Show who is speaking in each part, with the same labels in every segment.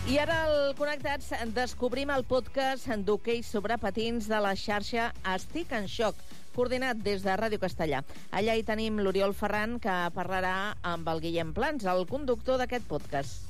Speaker 1: I ara al Connectats descobrim el podcast d'hoquei sobre patins de la xarxa Estic en Xoc, coordinat des de Ràdio Castellà. Allà hi tenim l'Oriol Ferran, que parlarà amb el Guillem Plans, el conductor d'aquest podcast.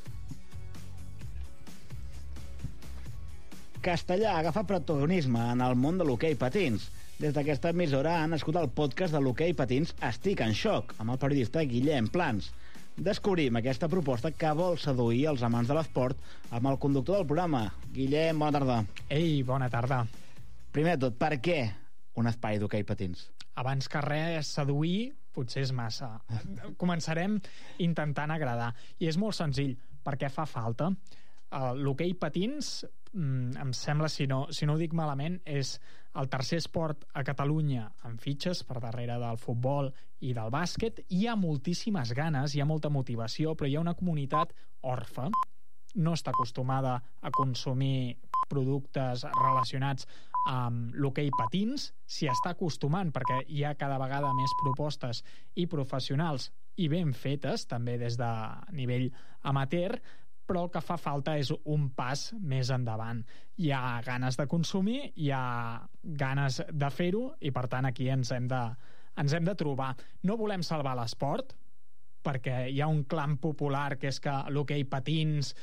Speaker 2: Castellà agafa protagonisme en el món de l'hoquei patins. Des d'aquesta emissora ha nascut el podcast de l'hoquei patins Estic en Xoc, amb el periodista Guillem Plans. Descobrim aquesta proposta que vol seduir els amants de l'esport amb el conductor del programa. Guillem, bona tarda.
Speaker 3: Ei, bona tarda.
Speaker 2: Primer de tot, per què un espai d'hoquei patins?
Speaker 3: Abans que res, seduir potser és massa. Començarem intentant agradar. I és molt senzill, perquè fa falta. L'hoquei patins, em sembla, si no ho dic malament, és el tercer esport a Catalunya en fitxes, per darrere del futbol i del bàsquet. Hi ha moltíssimes ganes, hi ha molta motivació, però hi ha una comunitat orfa. No està acostumada a consumir productes relacionats amb l'hoquei patins. S'hi està acostumant, perquè hi ha cada vegada més propostes i professionals i ben fetes, també des de nivell amateur, però el que fa falta és un pas més endavant. Hi ha ganes de consumir, hi ha ganes de fer-ho, i per tant aquí ens hem de trobar. No volem salvar l'esport, perquè hi ha un clam popular que és que l'hoquei patins,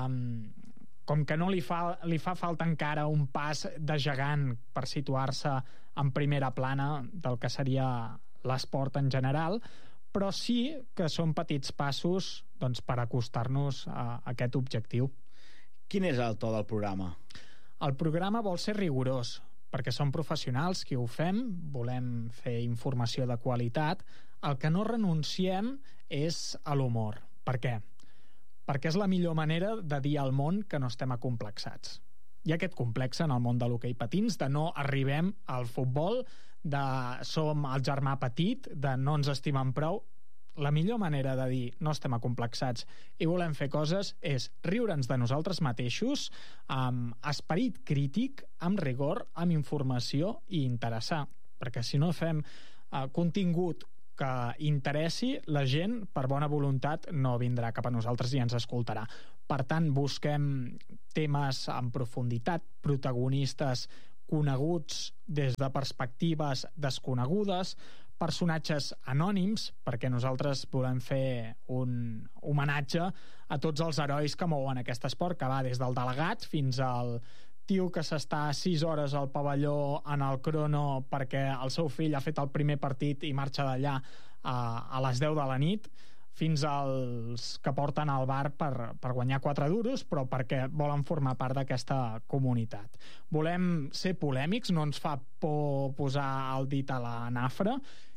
Speaker 3: com que no li fa falta encara un pas de gegant per situar-se en primera plana del que seria l'esport en general, però sí que són petits passos per acostar-nos a aquest objectiu.
Speaker 2: Quin és el to del programa?
Speaker 3: El programa vol ser rigorós, perquè som professionals qui ho fem, volem fer informació de qualitat. El que no renunciem és a l'humor. Per què? Perquè és la millor manera de dir al món que no estem acomplexats. Hi ha aquest complex en el món de l'hoquei patins, de no arribem al futbol, de som el germà petit, de no ens estimem prou. La millor manera de dir no estem acomplexats i volem fer coses és riure'ns de nosaltres mateixos, amb esperit crític, amb rigor, amb informació i interessar. Perquè si no fem contingut que interessi, la gent, per bona voluntat, no vindrà cap a nosaltres i ens escoltarà. Per tant, busquem temes en profunditat, protagonistes coneguts des de perspectives desconegudes, personatges anònims, perquè nosaltres volem fer un homenatge a tots els herois que mouen aquest esport, que va des del delegat fins al tio que s'està 6 hores al pavelló en el crono perquè el seu fill ha fet el primer partit i marxa d'allà a les 10 de la nit, fins als que porten al bar per guanyar 4 duros, però perquè volen formar part d'aquesta comunitat. Volem ser polèmics, no ens fa por posar el dit a la nafra,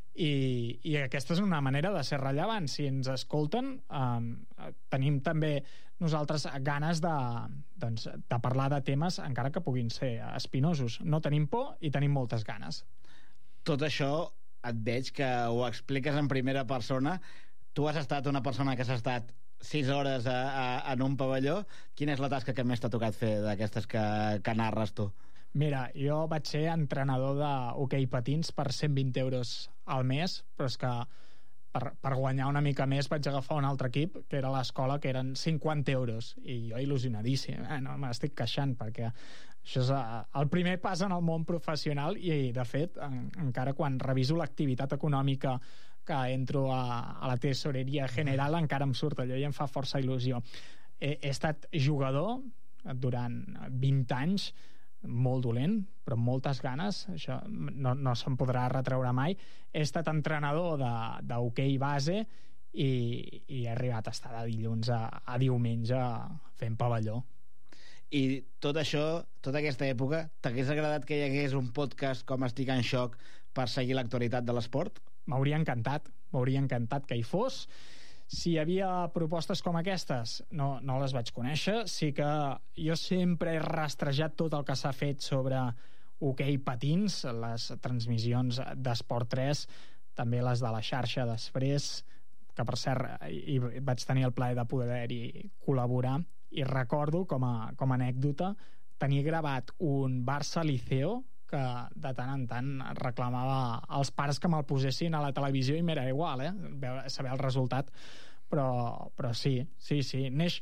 Speaker 3: i aquesta és una manera de ser rellevant. Si ens escolten, tenim també nosaltres ganes de parlar de temes encara que puguin ser espinosos. No tenim por i tenim moltes ganes.
Speaker 2: Tot això et veig que ho expliques en primera persona. Tu has estat una persona que has estat 6 hores en un pavelló. Quina és la tasca que més t'ha tocat fer d'aquestes que narres tu?
Speaker 3: Mira, jo vaig ser entrenador d'hoquei patins per 120 euros al mes, però és que per guanyar una mica més vaig agafar un altre equip, que era l'escola, que eren 50 euros, i jo il·lusionadíssim. No m'estic queixant, perquè això és el primer pas en el món professional, i de fet, encara quan reviso l'activitat econòmica que entro a la tesoreria general, encara em surt allò i em fa força il·lusió. He estat jugador durant 20 anys, molt dolent, però amb moltes ganes, això no se'n podrà retreure mai. He estat entrenador d'hoquei base i he arribat a estar de dilluns a diumenge fent pavelló.
Speaker 2: I tot això, tota aquesta època, t'hagués agradat que hi hagués un podcast com Estic en Xoc per seguir l'actualitat de l'esport?
Speaker 3: M'hauria encantat que hi fos. Si hi havia propostes com aquestes, no les vaig conèixer. Sí que jo sempre he rastrejat tot el que s'ha fet sobre hoquei patins, les transmissions d'Esport 3, també les de la xarxa després, que per cert hi vaig tenir el plaer de poder-hi col·laborar, i recordo com a anècdota tenir gravat un Barça Liceo que de tant en tant reclamava als pares que me'l posessin a la televisió i m'era igual, saber el resultat, però sí, neix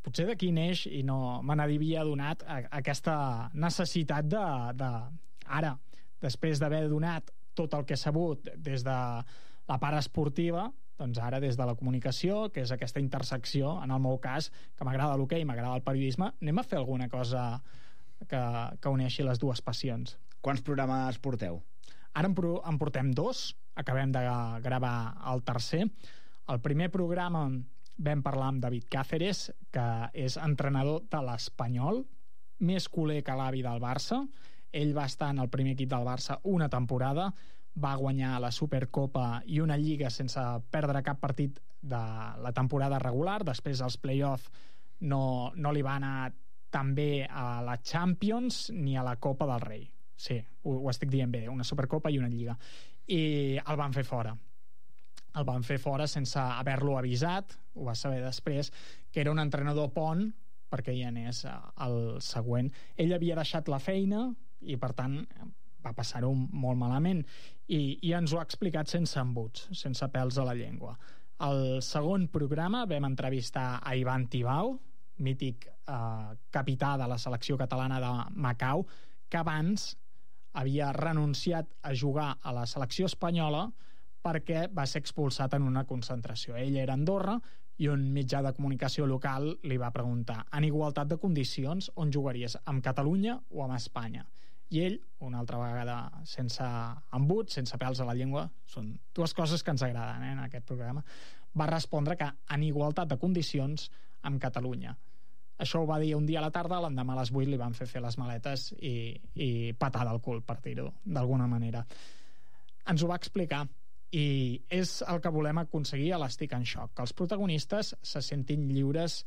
Speaker 3: potser d'aquí neix, i no me n'havia donat, aquesta necessitat de ara, després d'haver donat tot el que he sabut des de la part esportiva, doncs ara des de la comunicació, que és aquesta intersecció, en el meu cas, que m'agrada l'hoquei, m'agrada el periodisme, anem a fer alguna cosa que uneixi les dues passions.
Speaker 2: Quants programes porteu?
Speaker 3: Ara en portem 2, acabem de gravar el tercer. El primer programa vam parlar amb David Cáceres, que és entrenador de l'Espanyol, més culer que l'avi del Barça. Ell va estar en el primer equip del Barça una temporada, va guanyar la Supercopa i una Lliga sense perdre cap partit de la temporada regular. Després els play-off no li va anar tan bé a la Champions ni a la Copa del Rei. Sí, ho estic dient bé, una Supercopa i una Lliga. I el van fer fora. El van fer fora sense haver-lo avisat, ho va saber després, que era un entrenador pont perquè hi anés el següent. Ell havia deixat la feina i, per tant, va passar-ho molt malament. I ens ho ha explicat sense embuts, sense pèls a la llengua. Al segon programa vam entrevistar a Ivan Tibau, mític capità de la selecció catalana de Macau, que abans havia renunciat a jugar a la selecció espanyola perquè va ser expulsat en una concentració. Ell era a Andorra i un mitjà de comunicació local li va preguntar: en igualtat de condicions, on jugaries, amb Catalunya o amb Espanya? I ell, una altra vegada sense embut, sense pèls a la llengua, són dues coses que ens agraden en aquest programa, va respondre que en igualtat de condicions amb Catalunya. Això ho va dir un dia a la tarda, l'endemà a les 8 li van fer les maletes i patada al cul, per dir-ho d'alguna manera. Ens ho va explicar i és el que volem aconseguir a l'Estic en Xoc, que els protagonistes se sentin lliures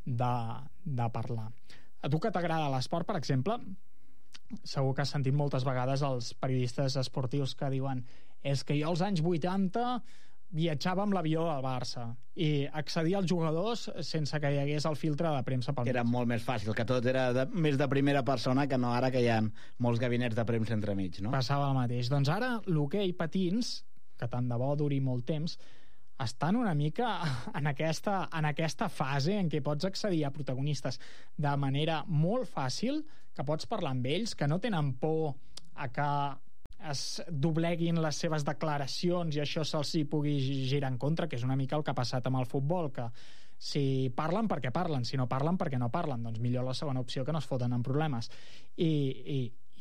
Speaker 3: de parlar. A tu que t'agrada l'esport, per exemple, segur que has sentit moltes vegades els periodistes esportius que diuen: és que jo als anys 80 viatjava amb l'avió del Barça i accedia als jugadors sense que hi hagués el filtre de premsa pel mig.
Speaker 2: Era molt més fàcil, que tot era més de primera persona que no ara que hi ha molts gabinets de premsa entremig, no?
Speaker 3: Passava el mateix. Doncs ara l'hoquei patins, que tant de bo duri molt temps, estan una mica en aquesta fase en què pots accedir a protagonistes de manera molt fàcil, que pots parlar amb ells, que no tenen por a que es dobleguin les seves declaracions i això se'ls hi pugui girar en contra, que és una mica el que ha passat amb el futbol, que si parlen perquè parlen, si no parlen perquè no parlen, doncs millor la segona opció, que no es foten en problemes. I